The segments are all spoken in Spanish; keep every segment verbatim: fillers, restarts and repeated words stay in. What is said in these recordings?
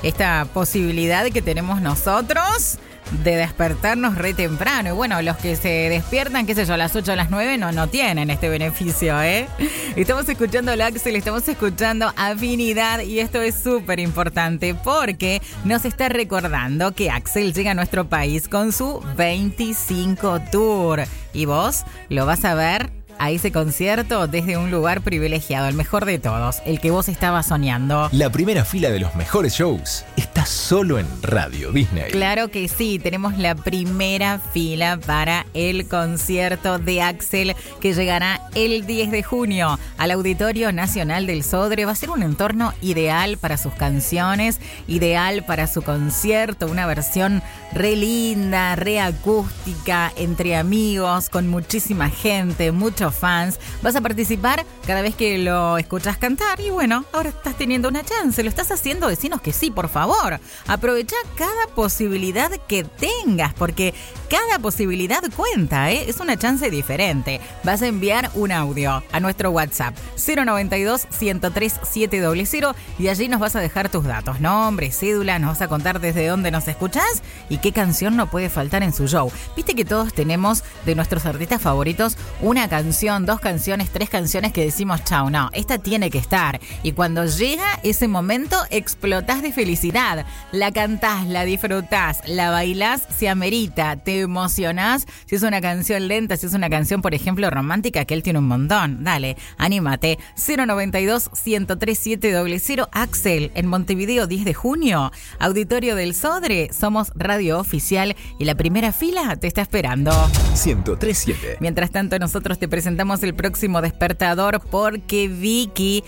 esta posibilidad que tenemos nosotros de despertarnos re temprano. Y bueno, los que se despiertan, qué sé yo, a las ocho, a las nueve, no, no tienen este beneficio, ¿eh? Estamos escuchando a Axel, estamos escuchando Afinidad y esto es súper importante porque nos está recordando que Axel llega a nuestro país con su veinticinco Tour. Y vos lo vas a ver a ese concierto desde un lugar privilegiado, el mejor de todos, el que vos estabas soñando. La primera fila de los mejores shows está solo en Radio Disney. Claro que sí, tenemos la primera fila para el concierto de Axel que llegará el diez de junio al Auditorio Nacional del Sodre. Va a ser un entorno ideal para sus canciones, ideal para su concierto, una versión re linda, re acústica, entre amigos, con muchísima gente, muchos fans. Vas a participar cada vez que lo escuchas cantar y bueno, ahora estás teniendo una chance. ¿Lo estás haciendo? Decinos que sí, por favor. Aprovecha cada posibilidad que tengas porque cada posibilidad cuenta, ¿eh? Es una chance diferente. Vas a enviar un audio a nuestro WhatsApp cero noventa y dos, ciento tres, setecientos cero y allí nos vas a dejar tus datos, nombre, cédula, nos vas a contar desde dónde nos escuchás y qué canción no puede faltar en su show. Viste que todos tenemos de nuestros artistas favoritos una canción, dos canciones, tres canciones que decimos chau, no, esta tiene que estar. Y cuando llega ese momento explotás de felicidad. La cantás, la disfrutás, la bailás, se amerita, te emocionás. Si es una canción lenta, si es una canción, por ejemplo, romántica, que él tiene un montón. Dale, anímate. cero noventa y dos, ciento tres, setecientos cero. Axel, en Montevideo, diez de junio. Auditorio del Sodre. Somos radio oficial y la primera fila te está esperando. ciento tres punto siete. Mientras tanto, nosotros te presentamos el próximo despertador porque Vicky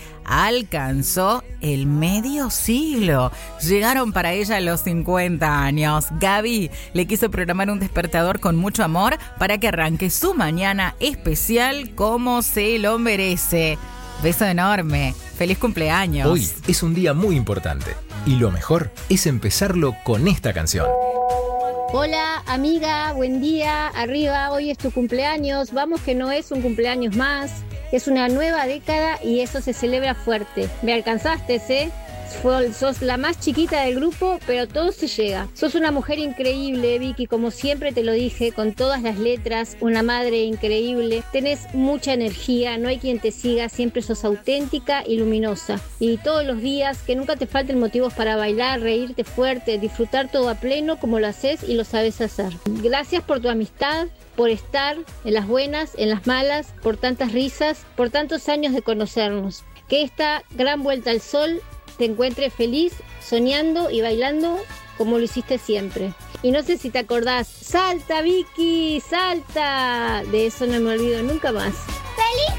alcanzó el medio siglo. Llegaron para ella los cincuenta años. Gaby le quiso programar un despertador con mucho amor para que arranque su mañana especial como se lo merece. Beso enorme. Feliz cumpleaños. Hoy es un día muy importante y lo mejor es empezarlo con esta canción. Hola amiga, buen día, arriba, hoy es tu cumpleaños, vamos que no es un cumpleaños más, es una nueva década y eso se celebra fuerte. Me alcanzaste, ¿eh? Sos la más chiquita del grupo, pero todo se llega. Sos una mujer increíble, Vicky, como siempre te lo dije, con todas las letras, una madre increíble. Tenés mucha energía, no hay quien te siga, siempre sos auténtica y luminosa. Y todos los días, que nunca te falten motivos para bailar, reírte fuerte, disfrutar todo a pleno como lo haces y lo sabes hacer. Gracias por tu amistad, por estar en las buenas, en las malas, por tantas risas, por tantos años de conocernos. Que esta gran vuelta al sol te encuentres feliz, soñando y bailando como lo hiciste siempre. Y no sé si te acordás, ¡salta Vicky, salta! De eso no me olvido nunca más.